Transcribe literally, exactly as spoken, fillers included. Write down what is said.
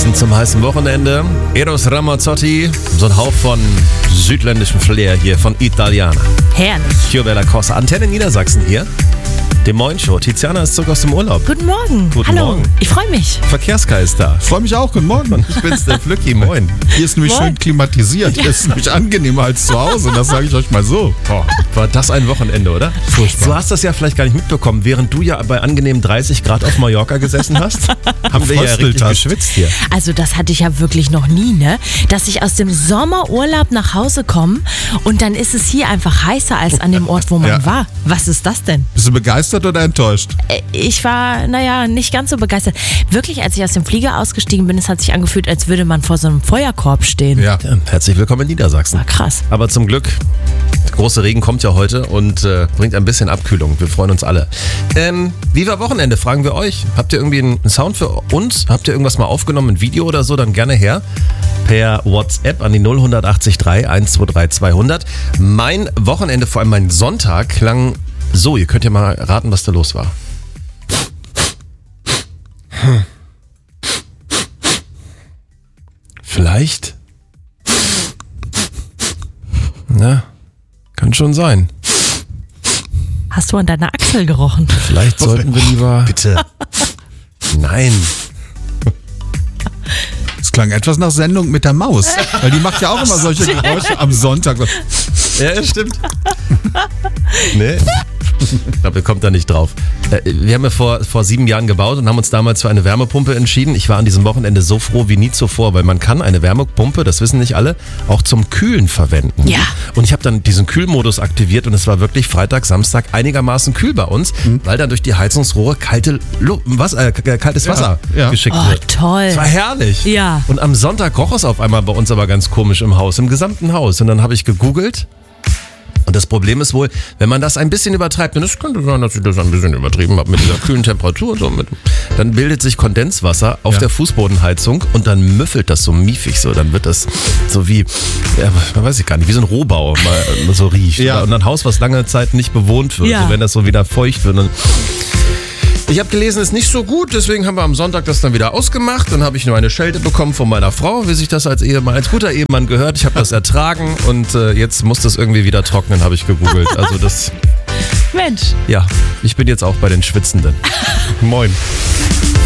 Passend zum heißen Wochenende. Eros Ramazzotti, so ein Hauch von südländischem Flair hier von Italiana. Herrlich. Tio Bella Corsa, Antenne Niedersachsen hier. Dem Moin Show. Tiziana ist zurück aus dem Urlaub. Guten Morgen. Guten Hallo. Morgen. Ich freue mich. Verkehrskai ist da. Freue mich auch, guten Morgen. Ich bin's, der Flücki, moin. Hier ist nämlich Moin. schön klimatisiert. Hier ist nämlich angenehmer als zu Hause. Das sage ich euch mal so. Boah, war das ein Wochenende, oder? Furchtbar. Du hast das ja vielleicht gar nicht mitbekommen. Während du ja bei angenehmen dreißig Grad auf Mallorca gesessen hast, haben wir ja Fröstelt richtig hast. geschwitzt hier. Also das hatte ich ja wirklich noch nie, ne? Dass ich aus dem Sommerurlaub nach Hause komme und dann ist es hier einfach heißer als an dem Ort, wo man Ja. war. Was ist das denn? Bist du begeistert oder enttäuscht? Äh, Ich war, naja, nicht ganz so begeistert. Wirklich, als ich aus dem Flieger ausgestiegen bin, es hat sich angefühlt, als würde man vor so einem Feuerkorb stehen. Ja. Ja, herzlich willkommen in Niedersachsen. War krass. Aber zum Glück, der große Regen kommt ja heute und äh, bringt ein bisschen Abkühlung. Wir freuen uns alle. Ähm, wie war Wochenende, fragen wir euch. Habt ihr irgendwie einen Sound für uns? Habt ihr irgendwas mal aufgenommen, ein Video oder so? Dann gerne her. Per WhatsApp an die null eins acht drei eins zwei drei zweihundert. Mein Wochenende, vor allem mein Sonntag, klang so. Ihr könnt ja mal raten, was da los war. Hm. Vielleicht? Na, kann schon sein. Hast du an deiner Achsel gerochen? Vielleicht sollten wir lieber... Bitte. Nein. Es klang etwas nach Sendung mit der Maus. Weil die macht ja auch immer solche Geräusche am Sonntag. Ja, stimmt. Nee. Ich glaube, ihr kommt da nicht drauf. Äh, Wir haben ja vor, vor sieben Jahren gebaut und haben uns damals für eine Wärmepumpe entschieden. Ich war an diesem Wochenende so froh wie nie zuvor, weil man kann eine Wärmepumpe, das wissen nicht alle, auch zum Kühlen verwenden. Ja. Und ich habe dann diesen Kühlmodus aktiviert und es war wirklich Freitag, Samstag einigermaßen kühl bei uns, weil dann durch die Heizungsrohre kalte Lu was, äh, kaltes Wasser ja. geschickt Oh, wird. toll. Das war herrlich. Ja. Und am Sonntag roch es auf einmal bei uns aber ganz komisch im Haus, im gesamten Haus. Und dann habe ich gegoogelt. Und das Problem ist wohl, wenn man das ein bisschen übertreibt, und es könnte sein, dass ich das ein bisschen übertrieben habe mit dieser kühlen Temperatur und so, mit, dann bildet sich Kondenswasser auf Ja. der Fußbodenheizung und dann müffelt das so miefig so. Dann wird das so wie, ja, weiß ich gar nicht, wie so ein Rohbau mal so riecht. Ja. Und ein Haus, was lange Zeit nicht bewohnt wird, Ja. so, wenn das so wieder feucht wird. Dann ich habe gelesen, ist nicht so gut, deswegen haben wir am Sonntag das dann wieder ausgemacht. Dann habe ich nur eine Schelte bekommen von meiner Frau, wie sich das als Ehemann, als guter Ehemann gehört. Ich habe das ertragen und äh, jetzt muss das irgendwie wieder trocknen, habe ich gegoogelt. Also das, Mensch. ja, ich bin jetzt auch bei den Schwitzenden. Moin.